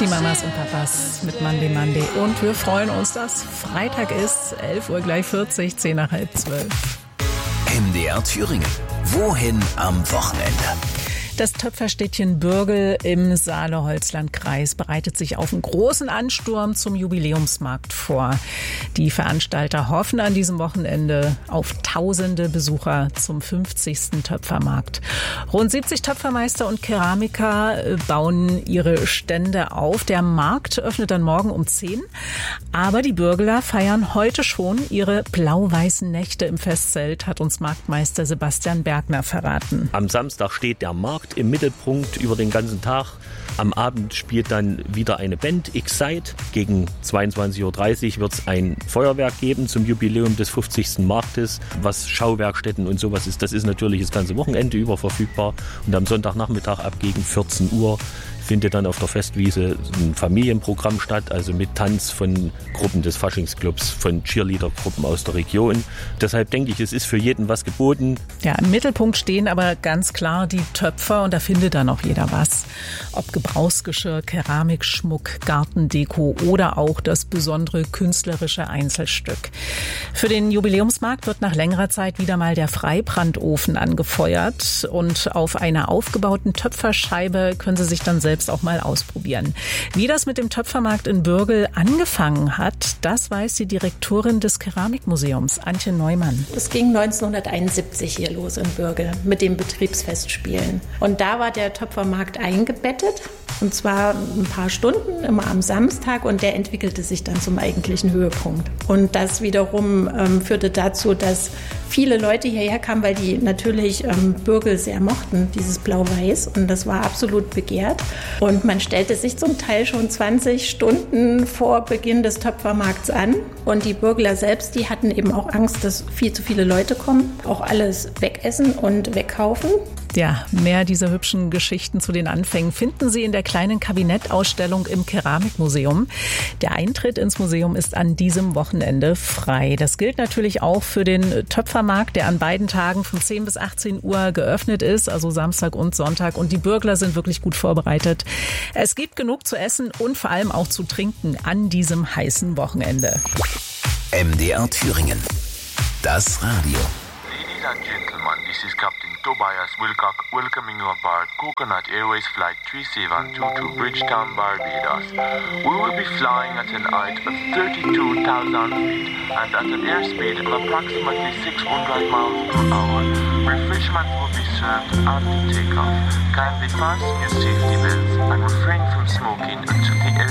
Die Mamas und Papas mit Monday Monday. Und wir freuen uns, dass Freitag ist, 11 Uhr gleich 40, 10 nach halb 12. MDR Thüringen. Wohin am Wochenende? Das Töpferstädtchen Bürgel im Saale-Holzland-Kreis bereitet sich auf einen großen Ansturm zum Jubiläumsmarkt vor. Die Veranstalter hoffen an diesem Wochenende auf tausende Besucher zum 50. Töpfermarkt. Rund 70 Töpfermeister und Keramiker bauen ihre Stände auf. Der Markt öffnet dann morgen um 10. Aber die Bürgeler feiern heute schon ihre blau-weißen Nächte im Festzelt, hat uns Marktmeister Sebastian Bergner verraten. Am Samstag steht der Markt im Mittelpunkt über den ganzen Tag. Am Abend spielt dann wieder eine Band, Excite. Gegen 22.30 Uhr wird es ein Feuerwerk geben zum Jubiläum des 50. Marktes. Was Schauwerkstätten und sowas ist, das ist natürlich das ganze Wochenende über verfügbar. Und am Sonntagnachmittag ab gegen 14 Uhr findet dann auf der Festwiese ein Familienprogramm statt, also mit Tanz von Gruppen des Faschingsclubs, von Cheerleader-Gruppen aus der Region. Deshalb denke ich, es ist für jeden was geboten. Ja, im Mittelpunkt stehen aber ganz klar die Töpfer und da findet dann auch jeder was. Ob Gebrauchsgeschirr, Keramikschmuck, Gartendeko oder auch das besondere künstlerische Einzelstück. Für den Jubiläumsmarkt wird nach längerer Zeit wieder mal der Freibrandofen angefeuert und auf einer aufgebauten Töpferscheibe können Sie sich dann selbst auch mal ausprobieren. Wie das mit dem Töpfermarkt in Bürgel angefangen hat, das weiß die Direktorin des Keramikmuseums, Antje Neumann. Es ging 1971 hier los in Bürgel mit den Betriebsfestspielen. Und da war der Töpfermarkt eingebettet. Und zwar ein paar Stunden, immer am Samstag. Und der entwickelte sich dann zum eigentlichen Höhepunkt. Und das wiederum führte dazu, dass viele Leute hierher kamen, weil die natürlich Bürgel sehr mochten, dieses Blau-Weiß. Und das war absolut begehrt. Und man stellte sich zum Teil schon 20 Stunden vor Beginn des Töpfermarkts an. Und die Bürgler selbst, die hatten eben auch Angst, dass viel zu viele Leute kommen, auch alles wegessen und wegkaufen. Ja, mehr dieser hübschen Geschichten zu den Anfängen finden Sie in der kleinen Kabinettausstellung im Keramikmuseum. Der Eintritt ins Museum ist an diesem Wochenende frei. Das gilt natürlich auch für den Töpfermarkt, der an beiden Tagen von 10 bis 18 Uhr geöffnet ist, also Samstag und Sonntag. Und die Bürgler sind wirklich gut vorbereitet. Es gibt genug zu essen und vor allem auch zu trinken an diesem heißen Wochenende. MDR Thüringen. Das Radio. Ladies and gentlemen, this is Captain Tobias Wilcock welcoming you aboard Coconut Airways Flight 3722 to Bridgetown, Barbados. We will be flying at an height of 32,000 feet and at an airspeed of approximately 600 miles per hour. Refreshment will be served after takeoff. Kindly fasten your safety belts and refrain from smoking until the